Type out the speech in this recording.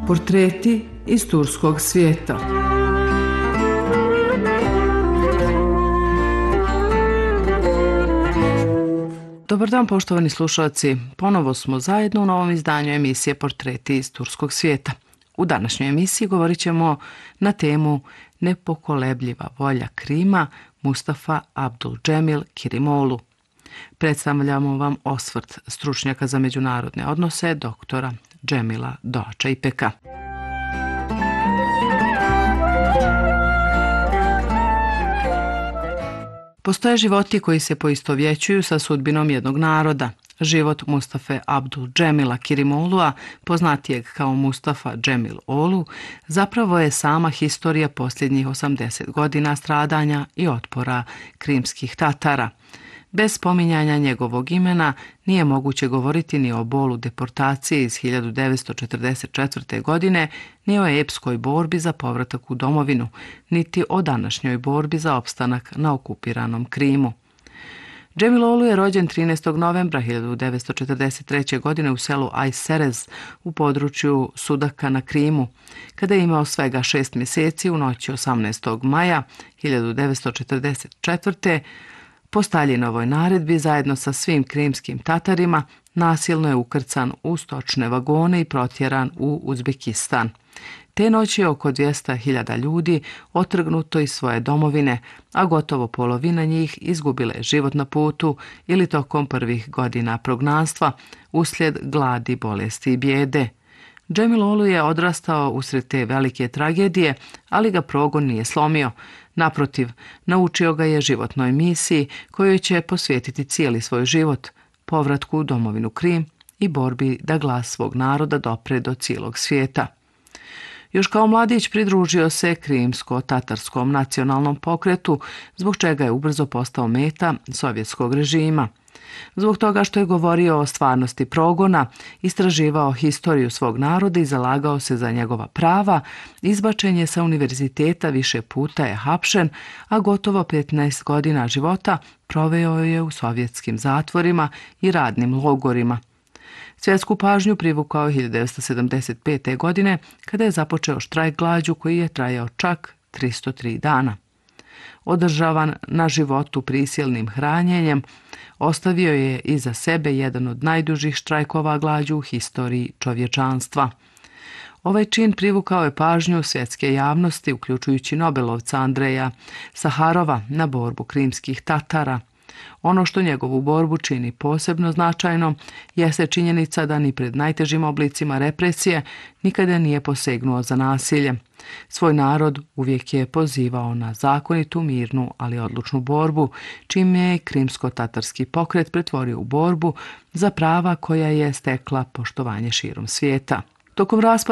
Portreti iz turskog svijeta. Dobar dan, poštovani slušalci. Ponovo smo zajedno u novom izdanju emisije Portreti iz turskog svijeta. U današnjoj emisiji govorit ćemo na temu Nepokolebljiva volja Krima Mustafa Abdulcemil Kirimolu. Predstavljamo vam osvrt stručnjaka za međunarodne odnose doktora Cemila Doğaçaypeka. Postoje životi koji se poistovjećuju sa sudbinom jednog naroda. Život Mustafe Abdulcemila Kirimolua, poznatijeg kao Mustafa Cemil Olu, zapravo je sama historija posljednjih 80 godina stradanja i otpora krimskih Tatara. Bez spominjanja njegovog imena nije moguće govoriti ni o bolu deportacije iz 1944. godine, ni o epskoj borbi za povratak u domovinu, niti o današnjoj borbi za opstanak na okupiranom Krimu. Cemil Olu je rođen 13. novembra 1943. godine u selu Ayserez u području Sudaka na Krimu. Kada je imao svega 6 mjeseci, u noći 18. maja 1944. po Staljinovoj naredbi zajedno sa svim krimskim Tatarima nasilno je ukrcan u stočne vagone i protjeran u Uzbekistan. Te noći je oko 200.000 ljudi otrgnuto iz svoje domovine, a gotovo polovina njih izgubile život na putu ili tokom prvih godina prognanstva uslijed gladi, bolesti i bijede. Cemil Olu je odrastao usred te velike tragedije, ali ga progon nije slomio. Naprotiv, naučio ga je životnoj misiji kojoj će posvetiti cijeli svoj život, povratku u domovinu Krim i borbi da glas svog naroda dopre do cijelog svijeta. Još kao mladić pridružio se krimsko-tatarskom nacionalnom pokretu, zbog čega je ubrzo postao meta sovjetskog režima. Zbog toga što je govorio o stvarnosti progona, istraživao historiju svog naroda i zalagao se za njegova prava, izbačen je sa univerziteta, više puta je hapšen, a gotovo 15 godina života proveo je u sovjetskim zatvorima i radnim logorima. Svjetsku pažnju privukao 1975. godine kada je započeo štrajk glađu koji je trajao čak 303 dana. Održavan na životu prisilnim hranjenjem, ostavio je iza sebe jedan od najdužih štrajkova glađu u historiji čovječanstva. Ovaj čin privukao je pažnju svjetske javnosti, uključujući Nobelovca Andreja Saharova na borbu krimskih Tatara. Ono što njegovu borbu čini posebno značajnom jeste činjenica da ni pred najtežim oblicima represije nikada nije posegnuo za nasilje. Svoj narod uvijek je pozivao na zakonitu, mirnu, ali odlučnu borbu, čime je krimsko-tatarski pokret pretvorio u borbu za prava koja je stekla poštovanje širom svijeta. Tokom raspada